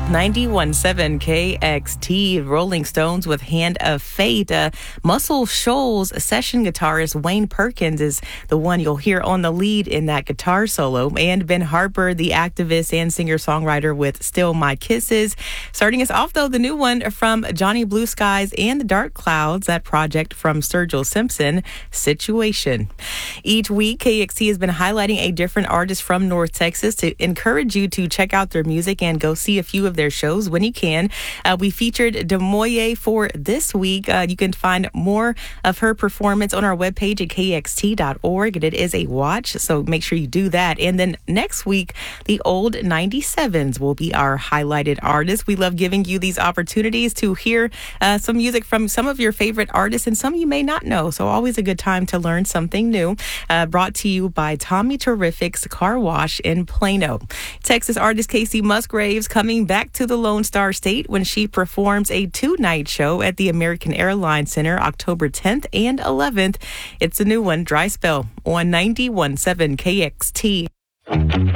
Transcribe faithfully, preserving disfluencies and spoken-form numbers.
ninety-one point seven K X T, Rolling Stones with Hand of Fate. Uh, Muscle Shoals session guitarist Wayne Perkins is the one you'll hear on the lead in that guitar solo. And Ben Harper, the activist and singer-songwriter with Still My Kisses. Starting us off, though, the new one from Johnny Blue Skies and the Dark Clouds, that project from Sturgill Simpson, Situation. Each week, K X T has been highlighting a different artist from North Texas to encourage you to check out their music and go see a few of their shows when you can. Uh, we featured Demoye for this week. Uh, you can find more of her performance on our webpage at K X T dot org, and it is a watch, so make sure you do that. And then next week, the old ninety-sevens will be our highlighted artist. We love giving you these opportunities to hear uh, some music from some of your favorite artists and some you may not know, so always a good time to learn something new. Uh, brought to you by Tommy Terrific's Car Wash in Plano. Texas artist Casey Musgraves coming back to the Lone Star State when she performs a two-night show at the American Airlines Center October tenth and eleventh. It's a new one, Dry Spell, on ninety-one point seven K X T.